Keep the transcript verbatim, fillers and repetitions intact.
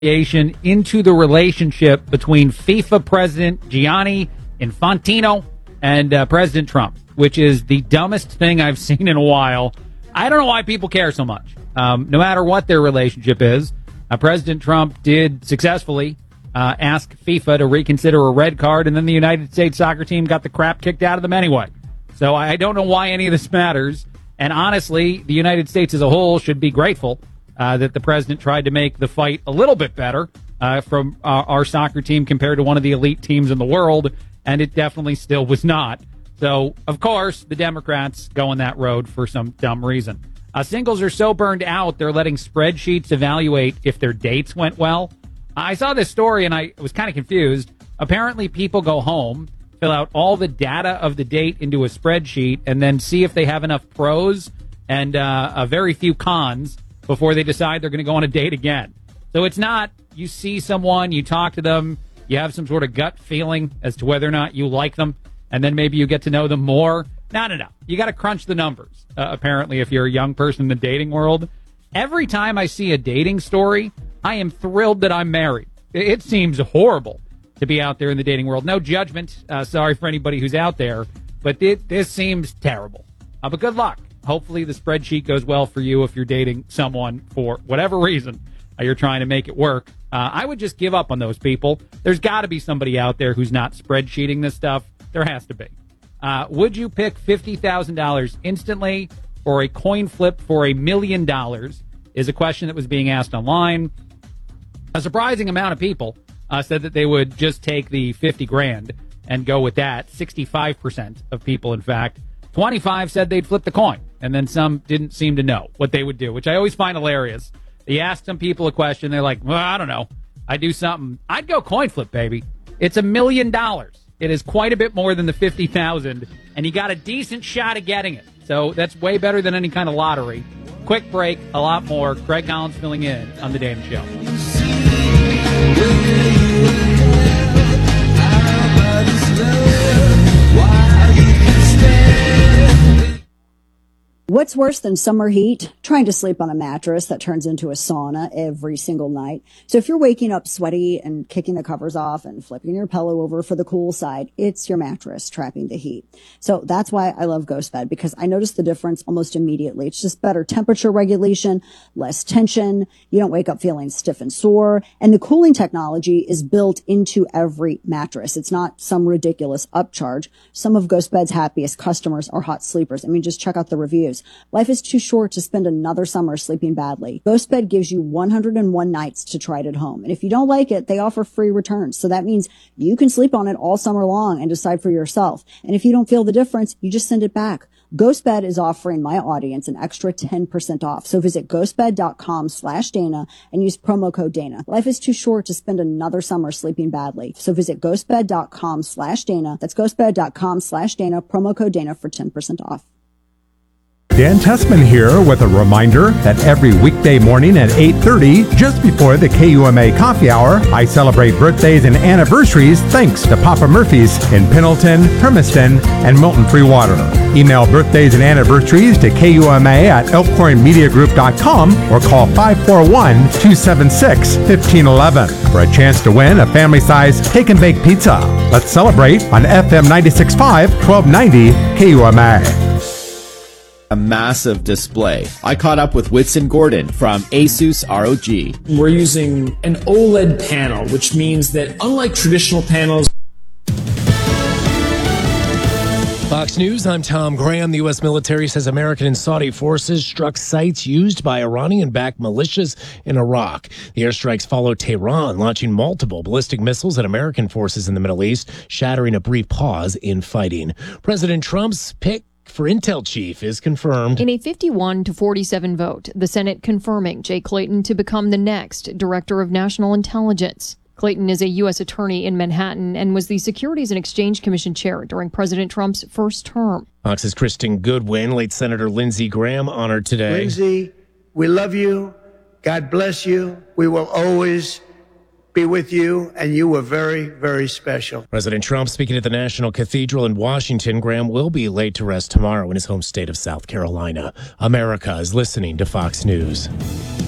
into the relationship between FIFA President Gianni Infantino and uh, President Trump, which is the dumbest thing I've seen in a while. I don't know why people care so much. Um, no matter what their relationship is, uh, President Trump did successfully uh, ask FIFA to reconsider a red card, and then the United States soccer team got the crap kicked out of them anyway. So I don't know why any of this matters. And honestly, the United States as a whole should be grateful uh, that the president tried to make the fight a little bit better uh, from uh, our soccer team compared to one of the elite teams in the world, and it definitely still was not. So, of course, the Democrats go on that road for some dumb reason. Uh, singles are so burned out, they're letting spreadsheets evaluate if their dates went well. I saw this story, and I was kind of confused. Apparently, people go home, fill out all the data of the date into a spreadsheet, and then see if they have enough pros and uh, a very few cons before they decide they're going to go on a date again. So it's not you see someone, you talk to them, you have some sort of gut feeling as to whether or not you like them, and then maybe you get to know them more. No, no, no. You got to crunch the numbers, uh, apparently, if you're a young person in the dating world. Every time I see a dating story, I am thrilled that I'm married. It seems horrible to be out there in the dating world. No judgment. Uh, sorry for anybody who's out there, but it, this seems terrible. Uh, but good luck. Hopefully the spreadsheet goes well for you if you're dating someone for whatever reason uh, you're trying to make it work. Uh, I would just give up on those people. There's got to be somebody out there who's not spreadsheeting this stuff. There has to be. Uh, would you pick fifty thousand dollars instantly or a coin flip for a million dollars is a question that was being asked online. A surprising amount of people uh, said that they would just take the fifty grand and go with that. sixty-five percent of people, in fact. twenty-five said they'd flip the coin, and then some didn't seem to know what they would do, which I always find hilarious. You ask some people a question, they're like, well, I don't know. I do something. I'd go coin flip, baby. It's a million dollars. It is quite a bit more than the fifty thousand, and you got a decent shot at getting it. So that's way better than any kind of lottery. Quick break, a lot more. Craig Collins filling in on The Dana Show. What's worse than summer heat? Trying to sleep on a mattress that turns into a sauna every single night. So if you're waking up sweaty and kicking the covers off and flipping your pillow over for the cool side, it's your mattress trapping the heat. So that's why I love GhostBed, because I notice the difference almost immediately. It's just better temperature regulation, less tension. You don't wake up feeling stiff and sore. And the cooling technology is built into every mattress. It's not some ridiculous upcharge. Some of GhostBed's happiest customers are hot sleepers. I mean, just check out the reviews. Life is too short to spend another summer sleeping badly. GhostBed gives you one hundred one nights to try it at home. And if you don't like it, they offer free returns. So that means you can sleep on it all summer long and decide for yourself. And if you don't feel the difference, you just send it back. GhostBed is offering my audience an extra ten percent off. So visit ghostbed.com slash Dana and use promo code Dana. Life is too short to spend another summer sleeping badly. So visit ghostbed.com slash Dana. That's ghostbed.com slash Dana, promo code Dana for ten percent off. Dan Tessman here with a reminder that every weekday morning at eight thirty, just before the K U M A Coffee Hour, I celebrate birthdays and anniversaries thanks to Papa Murphy's in Pendleton, Hermiston, and Milton Free Water. Email birthdays and anniversaries to K U M A at elkhorn media group dot com or call five four one, two seven six, one five one one for a chance to win a family-sized take and bake pizza. Let's celebrate on F M ninety-six point five, twelve ninety K U M A. A massive display. I caught up with Whitson Gordon from Asus R O G. We're using an OLED panel, which means that unlike traditional panels... Fox News, I'm Tom Graham. The U S military says American and Saudi forces struck sites used by Iranian-backed militias in Iraq. The airstrikes followed Tehran launching multiple ballistic missiles at American forces in the Middle East, shattering a brief pause in fighting. President Trump's pick for Intel chief is confirmed. In a fifty-one to forty-seven vote, the Senate confirming Jay Clayton to become the next Director of National Intelligence. Clayton is a U S attorney in Manhattan and was the Securities and Exchange Commission chair during President Trump's first term. Fox's Kristen Goodwin, late Senator Lindsey Graham honored today. Lindsey, we love you. God bless you. We will always be with you, and you were very, very special. President Trump speaking at the National Cathedral in Washington. Graham will be laid to rest tomorrow in his home state of South Carolina. America is listening to Fox News.